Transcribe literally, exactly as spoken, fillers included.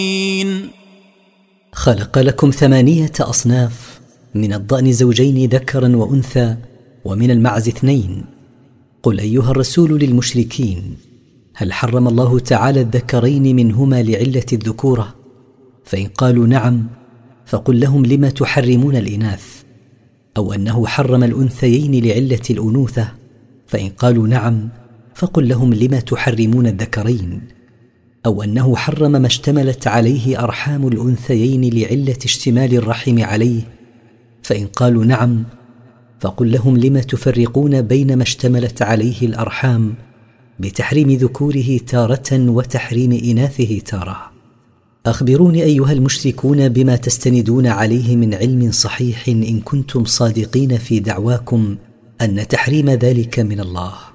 خلق لكم ثمانية أصناف: من الضأن زوجين ذكرا وأنثى، ومن المعز اثنين. قل أيها الرسول للمشركين: هل حرم الله تعالى الذكرين منهما لعلة الذكورة؟ فإن قالوا نعم فقل لهم: لم تحرمون الإناث؟ أو أنه حرم الأنثيين لعلة الأنوثة؟ فإن قالوا نعم فقل لهم: لم تحرمون الذكرين؟ أو أنه حرم ما اشتملت عليه أرحام الأنثيين لعلة اشتمال الرحم عليه؟ فإن قالوا نعم فقل لهم: لم تفرقون بين ما اشتملت عليه الأرحام بتحريم ذكوره تارة وتحريم إناثه تارة؟ أخبروني أيها المشركون بما تستندون عليه من علم صحيح إن كنتم صادقين في دعواكم أن تحريم ذلك من الله.